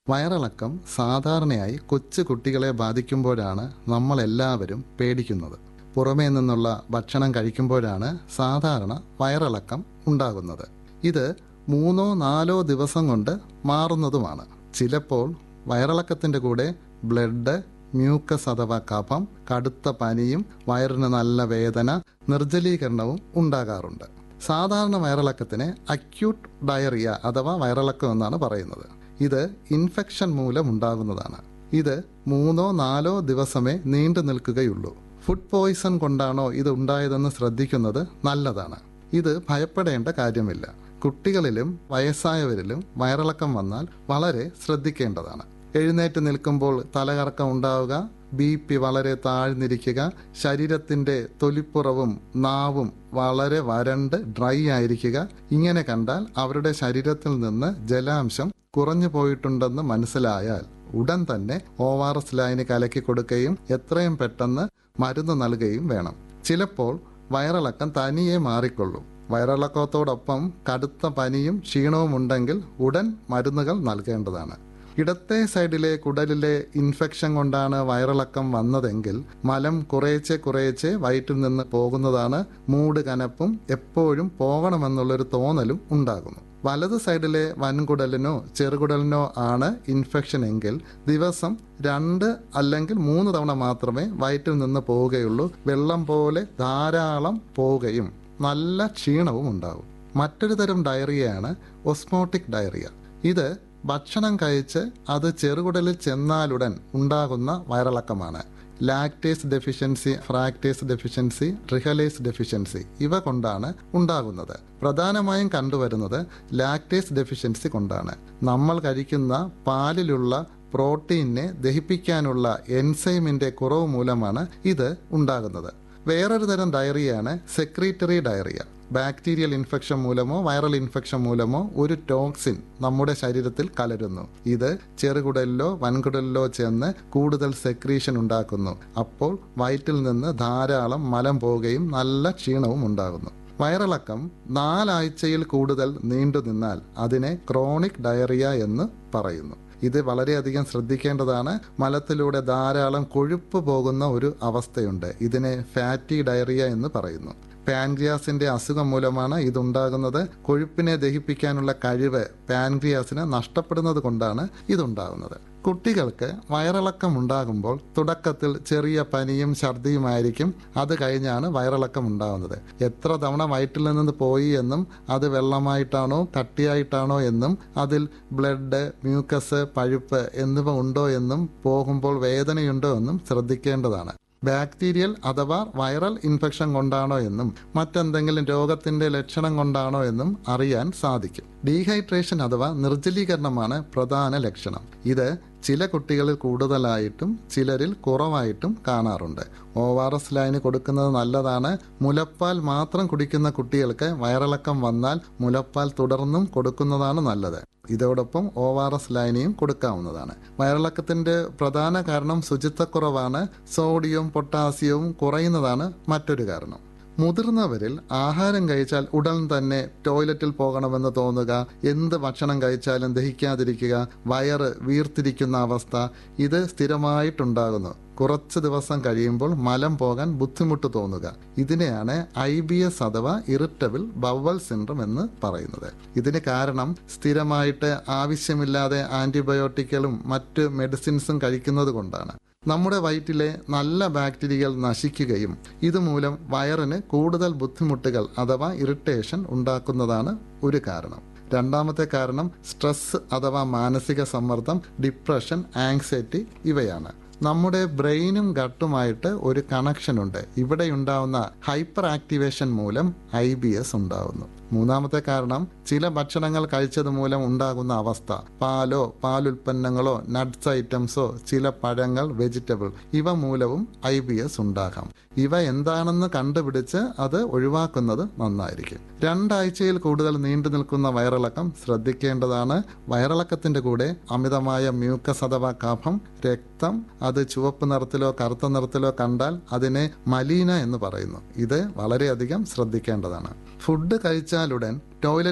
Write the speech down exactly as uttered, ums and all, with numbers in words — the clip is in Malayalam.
വയറിളക്കം സാധാരണയായി കൊച്ചു കുട്ടികളെ ബാധിക്കുമ്പോഴാണ് നമ്മളെല്ലാവരും പേടിക്കുന്നത്. പുറമേ നിന്നുള്ള ഭക്ഷണം കഴിക്കുമ്പോഴാണ് സാധാരണ വയറിളക്കം ഉണ്ടാകുന്നത്. ഇത് മൂന്നോ നാലോ ദിവസം കൊണ്ട് മാറുന്നതുമാണ്. ചിലപ്പോൾ വയറിളക്കത്തിൻ്റെ കൂടെ ബ്ലഡ്, മ്യൂക്കസ് അഥവാ കഫം, കടുത്ത പനിയും വയറിന് നല്ല വേദന, നിർജ്ജലീകരണവും ഉണ്ടാകാറുണ്ട്. സാധാരണ വയറിളക്കത്തിന് അക്യൂട്ട് ഡയറിയ അഥവാ വയറിളക്കം എന്നാണ് പറയുന്നത്. ഇത് ഇൻഫെക്ഷൻ മൂലം ഉണ്ടാകുന്നതാണ്. ഇത് മൂന്നോ നാലോ ദിവസമേ നീണ്ടു നിൽക്കുകയുള്ളൂ. ഫുഡ് പോയ്സൺ കൊണ്ടാണോ ഇത് ഉണ്ടായതെന്ന് ശ്രദ്ധിക്കുന്നത് നല്ലതാണ്. ഇത് ഭയപ്പെടേണ്ട കാര്യമില്ല. കുട്ടികളിലും വയസ്സായവരിലും വയറിളക്കം വന്നാൽ വളരെ ശ്രദ്ധിക്കേണ്ടതാണ്. എഴുന്നേറ്റ് നിൽക്കുമ്പോൾ തലകറക്കം ഉണ്ടാവുക, ബി പി വളരെ താഴ്ന്നിരിക്കുക, ശരീരത്തിൻ്റെ തൊലിപ്പുറവും നാവും വളരെ വരണ്ട് ഡ്രൈ ആയിരിക്കുക, ഇങ്ങനെ കണ്ടാൽ അവരുടെ ശരീരത്തിൽ നിന്ന് ജലാംശം കുറഞ്ഞു പോയിട്ടുണ്ടെന്ന് മനസ്സിലായാൽ ഉടൻ തന്നെ ഒ ആർ എസ് ലൈന് കലക്കി കൊടുക്കുകയും എത്രയും പെട്ടെന്ന് മരുന്ന് നൽകുകയും വേണം. ചിലപ്പോൾ വയറിളക്കം തനിയെ മാറിക്കൊള്ളും. വയറിളക്കത്തോടൊപ്പം കടുത്ത പനിയും ക്ഷീണവും ഉണ്ടെങ്കിൽ ഉടൻ മരുന്നുകൾ നൽകേണ്ടതാണ്. ഇടത്തെ സൈഡിലെ കുടലിലെ ഇൻഫെക്ഷൻ കൊണ്ടാണ് വയറിളക്കം വന്നതെങ്കിൽ മലം കുറേച്ചെ കുറേച്ചെ വയറ്റിൽ നിന്ന് പോകുന്നതാണ്. മൂട് കനപ്പും എപ്പോഴും പോകണമെന്നുള്ളൊരു തോന്നലും ഉണ്ടാകുന്നു. വലത് സൈഡിലെ വൻകുടലിനോ ചെറുകുടലിനോ ആണ് ഇൻഫെക്ഷൻ എങ്കിൽ ദിവസം രണ്ട് അല്ലെങ്കിൽ മൂന്ന് തവണ മാത്രമേ വയറ്റിൽ നിന്ന് പോവുകയുള്ളൂ. വെള്ളം പോലെ ധാരാളം പോവുകയും നല്ല ക്ഷീണവും ഉണ്ടാകും. മറ്റൊരു തരം ഡയറിയയാണ് ഓസ്മോട്ടിക് ഡയറിയ. ഇത് ഭക്ഷണം കഴിച്ച് അത് ചെറുകുടലിൽ ചെന്നാലുടൻ ഉണ്ടാകുന്ന വയറിളക്കമാണ്. Lactase deficiency, fructase deficiency, trehalase deficiency ഇവ കൊണ്ടാണ് ഉണ്ടാകുന്നത്. പ്രധാനമായും കണ്ടുവരുന്നത് ലാക്ടേസ് ഡെഫിഷ്യൻസി കൊണ്ടാണ്. നമ്മൾ കഴിക്കുന്ന പാലിലുള്ള പ്രോട്ടീനെ ദഹിപ്പിക്കാനുള്ള എൻസൈമിൻ്റെ കുറവ് മൂലമാണ് ഇത് ഉണ്ടാകുന്നത്. വേറൊരു തരം ഡയറിയാണ് സെക്രീറ്ററി ഡയറിയ. ബാക്ടീരിയൽ ഇൻഫെക്ഷൻ മൂലമോ വൈറൽ ഇൻഫെക്ഷൻ മൂലമോ ഒരു ടോക്സിൻ നമ്മുടെ ശരീരത്തിൽ കലരുന്നു. ഇത് ചെറുകുടലിലോ വൻകുടലിലോ ചെന്ന് കൂടുതൽ സെക്രീഷൻ ഉണ്ടാക്കുന്നു. അപ്പോൾ വയറ്റിൽ നിന്ന് ധാരാളം മലം പോവുകയും നല്ല ക്ഷീണവും ഉണ്ടാകുന്നു. വയറിളക്കം നാലാഴ്ചയിൽ കൂടുതൽ നീണ്ടു നിന്നാൽ അതിനെ ക്രോണിക് ഡയറിയ എന്ന് പറയുന്നു. ഇത് വളരെയധികം ശ്രദ്ധിക്കേണ്ടതാണ്. മലത്തിലൂടെ ധാരാളം കൊഴുപ്പ് പോകുന്ന ഒരു അവസ്ഥയുണ്ട്. ഇതിനെ ഫാറ്റി ഡയറിയ എന്ന് പറയുന്നു. പാൻക്രിയാസിന്റെ അസുഖം മൂലമാണ് ഇതുണ്ടാകുന്നത്. കൊഴുപ്പിനെ ദഹിപ്പിക്കാനുള്ള കഴിവ് പാൻക്രിയാസിന് നഷ്ടപ്പെടുന്നത് കൊണ്ടാണ് ഇതുണ്ടാകുന്നത്. കുട്ടികൾക്ക് വയറിളക്കം ഉണ്ടാകുമ്പോൾ തുടക്കത്തിൽ ചെറിയ പനിയും ഛർദിയുമായിരിക്കും. അത് കഴിഞ്ഞാണ് വയറിളക്കം ഉണ്ടാകുന്നത്. എത്ര തവണ വയറ്റിൽ നിന്ന് പോയി എന്നും അത് വെള്ളമായിട്ടാണോ കട്ടിയായിട്ടാണോ എന്നും അതിൽ ബ്ലഡ്, മ്യൂക്കസ്, പഴുപ്പ് എന്നിവ ഉണ്ടോ എന്നും പോകുമ്പോൾ വേദനയുണ്ടോ എന്നും ശ്രദ്ധിക്കേണ്ടതാണ്. ബാക്ടീരിയൽ അഥവാ വൈറൽ ഇൻഫെക്ഷൻ കൊണ്ടാണോ എന്നും മറ്റെന്തെങ്കിലും രോഗത്തിന്റെ ലക്ഷണം കൊണ്ടാണോ എന്നും അറിയാൻ സാധിക്കും. ഡീഹൈഡ്രേഷൻ അഥവാ നിർജ്ജലീകരണമാണ് പ്രധാന ലക്ഷണം. ഇത് ചില കുട്ടികളിൽ കൂടുതലായിട്ടും ചിലരിൽ കുറവായിട്ടും കാണാറുണ്ട്. ഒ ആർ എസ് ലൈന് കൊടുക്കുന്നത് നല്ലതാണ്. മുലപ്പാൽ മാത്രം കുടിക്കുന്ന കുട്ടികൾക്ക് വയറിളക്കം വന്നാൽ മുലപ്പാൽ തുടർന്നും കൊടുക്കുന്നതാണ് നല്ലത്. ഇതോടൊപ്പം ഒ ആർ എസ് ലൈനയും കൊടുക്കാവുന്നതാണ്. വയറിളക്കത്തിന്റെ പ്രധാന കാരണം ശുചിത്വക്കുറവാണ്. സോഡിയവും പൊട്ടാസ്യവും കുറയുന്നതാണ് മറ്റൊരു കാരണം. മുതിർന്നവരിൽ ആഹാരം കഴിച്ചാൽ ഉടൻ തന്നെ ടോയ്ലറ്റിൽ പോകണമെന്ന് തോന്നുക, എന്ത് ഭക്ഷണം കഴിച്ചാലും ദഹിക്കാതിരിക്കുക, വയറ് വീർത്തിരിക്കുന്ന അവസ്ഥ, ഇത് സ്ഥിരമായിട്ടുണ്ടാകുന്നു. കുറച്ച് ദിവസം കഴിയുമ്പോൾ മലം പോകാൻ ബുദ്ധിമുട്ട് തോന്നുക. ഇതിനെയാണ് ഐ ബി എസ് അഥവാ ഇറിറ്റബിൾ ബവൽ സിൻഡ്രം എന്ന് പറയുന്നത്. ഇതിന് കാരണം സ്ഥിരമായിട്ട് ആവശ്യമില്ലാതെ ആന്റിബയോട്ടിക്കുകളും മറ്റ് മെഡിസിൻസും കഴിക്കുന്നത് കൊണ്ടാണ്. നമ്മുടെ വയറ്റിലെ നല്ല ബാക്ടീരിയകൾ നശിക്കുകയും ഇതുമൂലം വയറിന് കൂടുതൽ ബുദ്ധിമുട്ടുകൾ അഥവാ ഇറിറ്റേഷൻ ഉണ്ടാക്കുന്നതാണ് ഒരു കാരണം. രണ്ടാമത്തെ കാരണം സ്ട്രെസ് അഥവാ മാനസിക സമ്മർദ്ദം, ഡിപ്രഷൻ, ആങ്സൈറ്റി ഇവയാണ്. നമ്മുടെ ബ്രെയിനും ഗട്ടുമായിട്ട് ഒരു കണക്ഷൻ ഉണ്ട്. ഇവിടെ ഉണ്ടാവുന്ന ഹൈപ്പർ ആക്ടിവേഷൻ മൂലം ഐ ബി എസ് ഉണ്ടാവുന്നു. മൂന്നാമത്തെ കാരണം ചില ഭക്ഷണങ്ങൾ കഴിച്ചത് മൂലം ഉണ്ടാകുന്ന അവസ്ഥ. പാലോ പാലുൽപ്പന്നങ്ങളോ നട്ട്സ് ഐറ്റംസോ ചില പഴങ്ങൾ, വെജിറ്റബിൾ ഇവ മൂലവും ഐ ബി എസ് ഉണ്ടാകാം. ഇവ എന്താണെന്ന് കണ്ടുപിടിച്ച് അത് ഒഴിവാക്കുന്നത് നന്നായിരിക്കും. രണ്ടാഴ്ചയിൽ കൂടുതൽ നീണ്ടു നിൽക്കുന്ന വയറിളക്കം ശ്രദ്ധിക്കേണ്ടതാണ്. വയറിളക്കത്തിന്റെ കൂടെ അമിതമായ മ്യൂക്കസ് അഥവാ കഫം, രക്തം അത് ചുവപ്പ് നിറത്തിലോ കറുത്ത നിറത്തിലോ കണ്ടാൽ അതിനെ മലീന എന്ന് പറയുന്നു. ഇത് വളരെയധികം ശ്രദ്ധിക്കേണ്ടതാണ്. Food കഴിച്ചാലുടൻ toilet